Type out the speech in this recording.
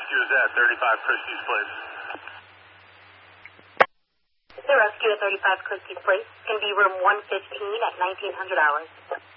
rescue is at 35 Christie's Place. The rescue at 35 Christie's Place. It's going to be room 115 at 1900 hours.